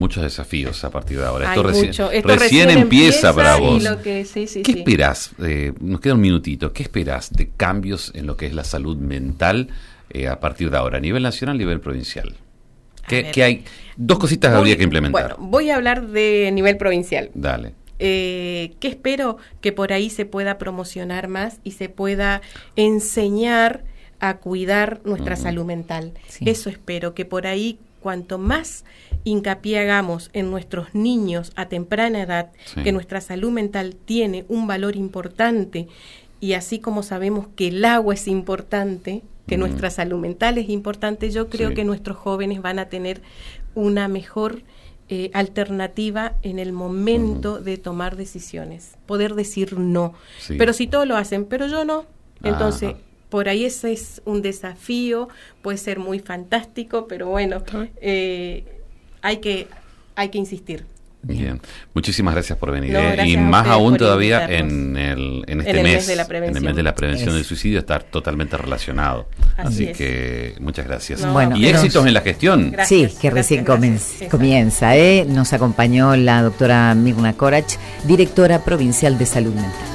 muchos desafíos a partir de ahora. Hay Esto esto recién empieza para vos. Sí. ¿Qué esperás? Nos queda un minutito. ¿Qué esperás de cambios en lo que es la salud mental a partir de ahora, a nivel nacional, a nivel provincial? ¿Qué hay? Dos cositas habría que implementar. Bueno, voy a hablar de nivel provincial. Dale. ¿Qué espero? Que por ahí se pueda promocionar más y se pueda enseñar a cuidar nuestra salud mental. Sí. Eso espero, que por ahí cuanto más hincapié hagamos en nuestros niños a temprana edad, sí, que nuestra salud mental tiene un valor importante, y así como sabemos que el agua es importante, que nuestra salud mental es importante, yo creo, sí, que nuestros jóvenes van a tener una mejor alternativa en el momento de tomar decisiones, poder decir no. Sí. Pero si todos lo hacen, pero yo no, entonces por ahí ese es un desafío, puede ser muy fantástico, pero bueno, hay que insistir. Bien, muchísimas gracias por venir. Y más aún todavía en este mes, en el mes de la prevención del suicidio, estar totalmente relacionado. Así que muchas gracias. Bueno, y éxitos en la gestión. Gracias, sí, que recién comienza. Nos acompañó la doctora Mirna Corach, directora provincial de Salud Mental.